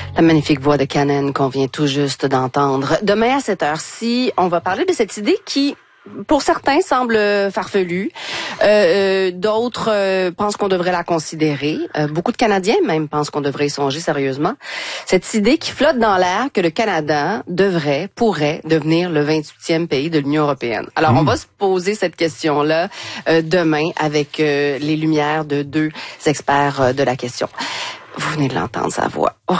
La magnifique voix de Canen qu'on vient tout juste d'entendre. Demain à cette heure-ci, on va parler de cette idée qui, pour certains, semble farfelue. D'autres pensent qu'on devrait la considérer. Beaucoup de Canadiens même pensent qu'on devrait y songer sérieusement. Cette idée qui flotte dans l'air que le Canada pourrait devenir le 28e pays de l'Union européenne. Alors, on va se poser cette question-là demain avec les lumières de deux experts de la question. Vous venez de l'entendre, sa voix. Oh.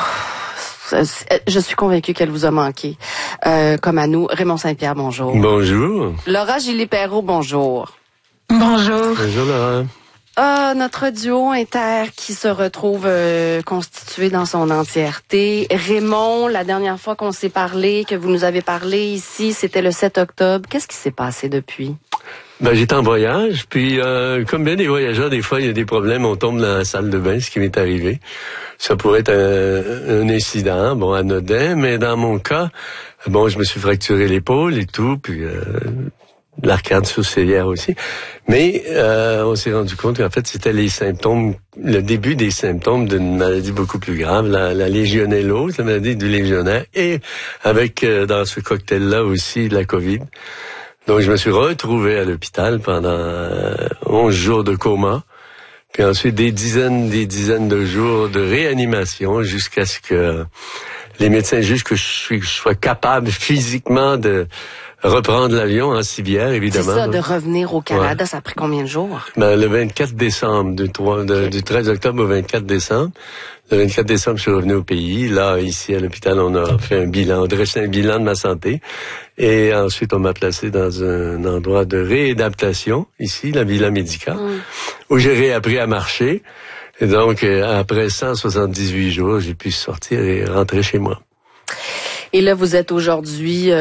Je suis convaincue qu'elle vous a manqué. Comme à nous. Raymond Saint-Pierre, bonjour. Bonjour. Laura Gillet-Perrault, bonjour. Bonjour. Bonjour, Laura. Notre duo inter qui se retrouve constitué dans son entièreté. Raymond, la dernière fois qu'on s'est parlé, que vous nous avez parlé ici, c'était le 7 octobre. Qu'est-ce qui s'est passé depuis? J'étais en voyage, puis comme bien des voyageurs, des fois, il y a des problèmes, on tombe dans la salle de bain, ce qui m'est arrivé. Ça pourrait être un incident, anodin, mais dans mon cas, je me suis fracturé l'épaule et tout, puis l'arcade sourcilière aussi. Mais on s'est rendu compte qu'en fait, c'était les symptômes, le début des symptômes d'une maladie beaucoup plus grave, la légionellose, la maladie du légionnaire, et avec dans ce cocktail-là aussi la COVID. Donc, je me suis retrouvé à l'hôpital pendant 11 jours de coma, puis ensuite des dizaines de jours de réanimation jusqu'à ce que les médecins jugent que je sois capable physiquement de reprendre l'avion en civière, évidemment. C'est ça, de revenir au Canada, ça a pris combien de jours? Le 24 décembre, du 13 octobre au 24 décembre. Le 24 décembre, je suis revenu au pays. Là, ici, à l'hôpital, on a fait un bilan, on dressait un bilan de ma santé. Et ensuite, on m'a placé dans un endroit de réadaptation, ici, la Villa Médica, où j'ai réappris à marcher. Et donc, après 178 jours, j'ai pu sortir et rentrer chez moi. Et là, vous êtes aujourd'hui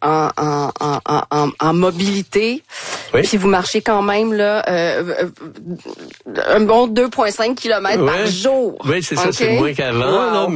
en mobilité. Oui. Puis vous marchez quand même là un bon 2,5 km par jour. Oui, c'est ça, c'est moins qu'avant. Wow. Là,